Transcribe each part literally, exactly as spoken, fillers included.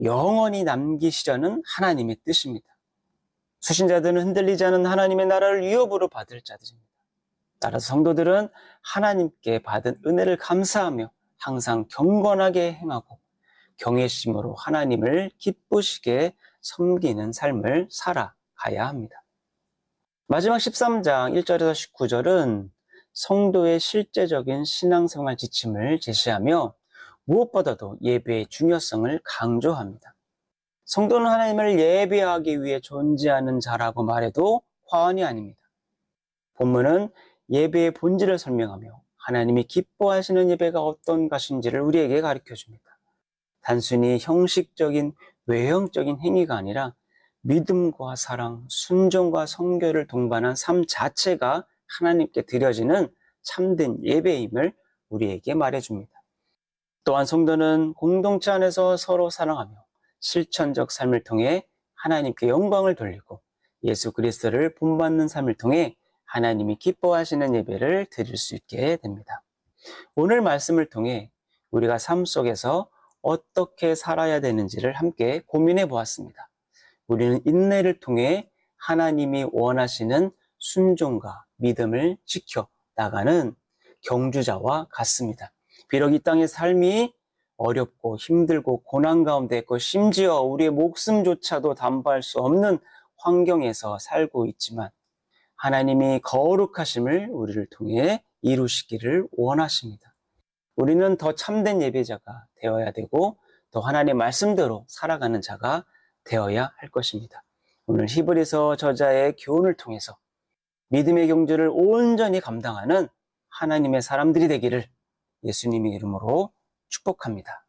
영원히 남기시려는 하나님의 뜻입니다. 수신자들은 흔들리지 않은 하나님의 나라를 위협으로 받을 자들입니다. 따라서 성도들은 하나님께 받은 은혜를 감사하며 항상 경건하게 행하고 경외심으로 하나님을 기쁘시게 섬기는 삶을 살아가야 합니다. 마지막 십삼 장 일 절에서 십구 절은 성도의 실제적인 신앙생활 지침을 제시하며 무엇보다도 예배의 중요성을 강조합니다. 성도는 하나님을 예배하기 위해 존재하는 자라고 말해도 과언이 아닙니다. 본문은 예배의 본질을 설명하며 하나님이 기뻐하시는 예배가 어떤 것인지를 우리에게 가르쳐줍니다. 단순히 형식적인 외형적인 행위가 아니라 믿음과 사랑, 순종과 성결을 동반한 삶 자체가 하나님께 드려지는 참된 예배임을 우리에게 말해줍니다. 또한 성도는 공동체 안에서 서로 사랑하며 실천적 삶을 통해 하나님께 영광을 돌리고 예수 그리스도를 본받는 삶을 통해 하나님이 기뻐하시는 예배를 드릴 수 있게 됩니다. 오늘 말씀을 통해 우리가 삶 속에서 어떻게 살아야 되는지를 함께 고민해 보았습니다. 우리는 인내를 통해 하나님이 원하시는 순종과 믿음을 지켜 나가는 경주자와 같습니다. 비록 이 땅의 삶이 어렵고 힘들고 고난 가운데 있고 심지어 우리의 목숨조차도 담보할 수 없는 환경에서 살고 있지만 하나님이 거룩하심을 우리를 통해 이루시기를 원하십니다. 우리는 더 참된 예배자가 되어야 되고 더 하나님의 말씀대로 살아가는 자가 되어야 할 것입니다. 오늘 히브리서 저자의 교훈을 통해서 믿음의 경주를 온전히 감당하는 하나님의 사람들이 되기를 예수님의 이름으로 축복합니다.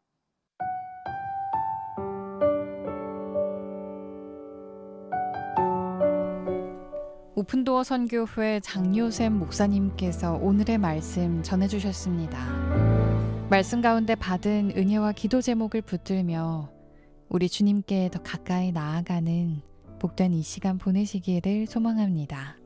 오픈도어 선교회 장요셉 목사님께서 오늘의 말씀 전해주셨습니다. 말씀 가운데 받은 은혜와 기도 제목을 붙들며 우리 주님께 더 가까이 나아가는 복된 이 시간 보내시기를 소망합니다.